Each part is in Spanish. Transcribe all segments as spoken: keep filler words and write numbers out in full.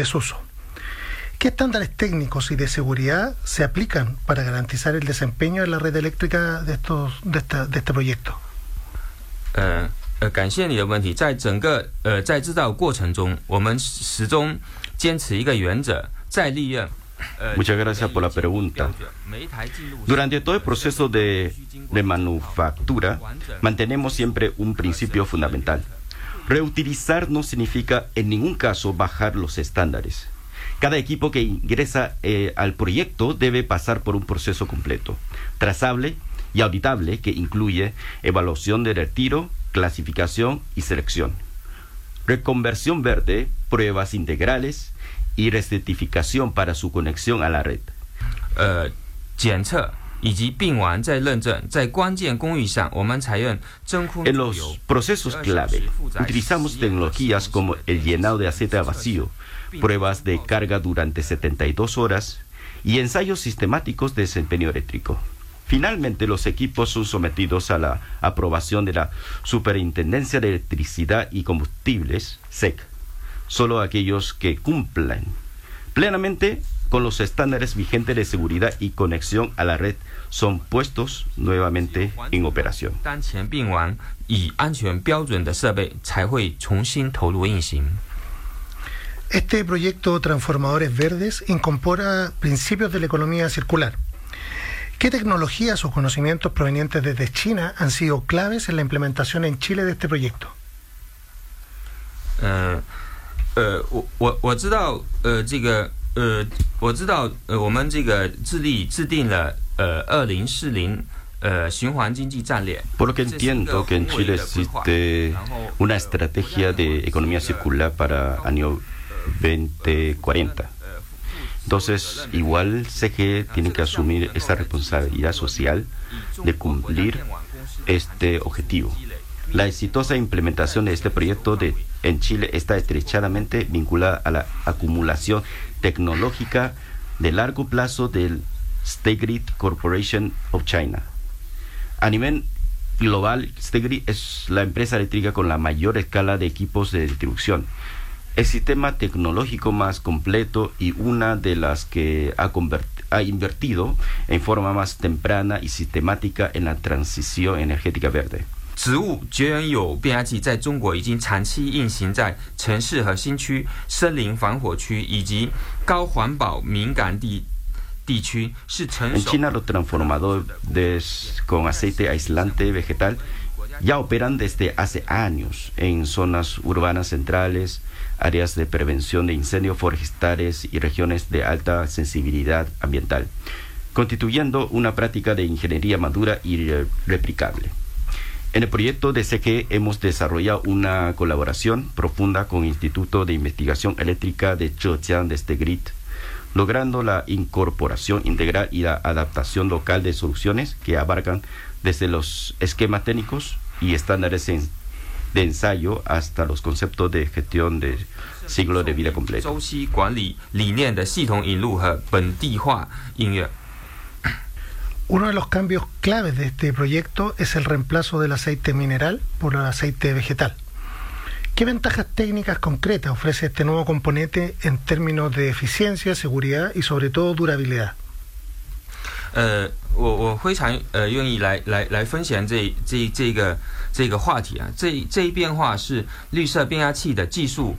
desuso. ¿Qué estándares técnicos y de seguridad se aplican para garantizar el desempeño de la red eléctrica de estos de, esta, de este proyecto? 呃呃，感谢你的问题。在整个呃在制造过程中，我们始终坚持一个原则，在利润。 Muchas gracias por la pregunta. Durante todo el proceso de, de manufactura, mantenemos siempre un principio fundamental. Reutilizar no significa en ningún caso bajar los estándares. Cada equipo que ingresa eh, al proyecto debe pasar por un proceso completo, trazable y auditable, que incluye evaluación de retiro, clasificación y selección, reconversión verde, pruebas integrales y recertificación para su conexión a la red. 呃，检测以及并完再认证，在关键工艺上，我们采用真空。 En los procesos clave, utilizamos tecnologías como el llenado de aceite a vacío, pruebas de carga durante setenta y dos horas y ensayos sistemáticos de desempeño eléctrico. Finalmente, los equipos son sometidos a la aprobación de la Superintendencia de Electricidad y Combustibles, S E C. Solo aquellos que cumplan plenamente con los estándares vigentes de seguridad y conexión a la red son puestos nuevamente en operación. 当前并完以安全标准的设备才会重新投入运行。 Este proyecto Transformadores Verdes incorpora principios de la economía circular. ¿Qué tecnologías o conocimientos provenientes desde China han sido claves en la implementación en Chile de este proyecto? 呃呃，我我我知道，呃，这个呃，我知道，呃，我们这个致力制定了呃二零四零呃循环经济战略。 Por lo que entiendo que en Chile existe una estrategia de economía circular para año veinte cuarenta. Entonces, igual sé que tiene que asumir esa responsabilidad social de cumplir este objetivo. La exitosa implementación de este proyecto de, en Chile está estrechamente vinculada a la acumulación tecnológica de largo plazo del State Grid Corporation of China. A nivel global, State Grid es la empresa eléctrica con la mayor escala de equipos de distribución, el sistema tecnológico más completo y una de las que ha, ha invertido en forma más temprana y sistemática en la transición energética verde. 植物绝缘有变压器在中国已经长期运行在城市和新区、森林防火区以及高环保敏感地地区，是成熟。 En China, los transformadores con aceite aislante vegetal ya operan desde hace años en zonas urbanas centrales, áreas de prevención de incendios forestales y regiones de alta sensibilidad ambiental, constituyendo una práctica de ingeniería madura y replicable. En el proyecto de S E C hemos desarrollado una colaboración profunda con el Instituto de Investigación Eléctrica de Zhejiang de State Grid, logrando la incorporación integral y la adaptación local de soluciones que abarcan desde los esquemas técnicos y estándares en, de ensayo hasta los conceptos de gestión de ciclo de vida completo. 周期管理理念的系统引入和本地化应用。 Uno de los cambios claves de este proyecto es el reemplazo del aceite mineral por el aceite vegetal. ¿Qué ventajas técnicas concretas ofrece este nuevo componente en términos de eficiencia, seguridad y sobre todo durabilidad? 呃，我我非常呃愿意来来来分享这这这个这个话题啊。这这一变化是绿色变压器的技术。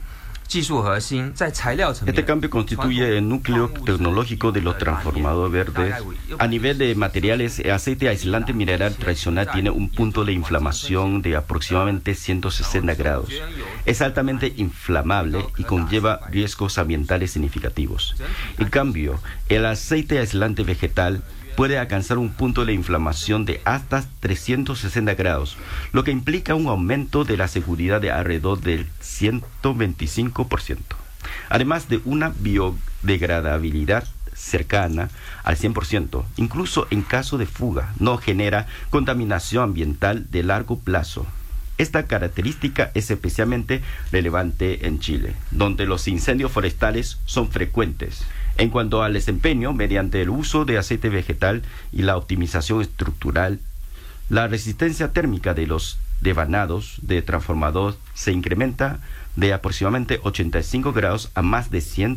Este cambio constituye el núcleo tecnológico de los transformadores verdes. A nivel de materiales, el aceite aislante mineral tradicional tiene un punto de inflamación de aproximadamente ciento sesenta grados. Es altamente inflamable y conlleva riesgos ambientales significativos. En cambio, el aceite aislante vegetal puede alcanzar un punto de inflamación de hasta trescientos sesenta grados, lo que implica un aumento de la seguridad de alrededor del ciento veinticinco por ciento, además de una biodegradabilidad cercana al cien por ciento. Incluso en caso de fuga, no genera contaminación ambiental de largo plazo. Esta característica es especialmente relevante en Chile, donde los incendios forestales son frecuentes. En cuanto al desempeño, mediante el uso de aceite vegetal y la optimización estructural, la resistencia térmica de los devanados de transformador se incrementa de aproximadamente ochenta y cinco grados a más de cien